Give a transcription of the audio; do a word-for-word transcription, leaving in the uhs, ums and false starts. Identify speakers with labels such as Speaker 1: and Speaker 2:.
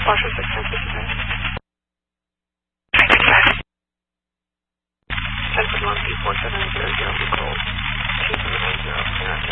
Speaker 1: Washington six ten fifty-five. ten foot long, four seven zero zero, be cold. two seven zero,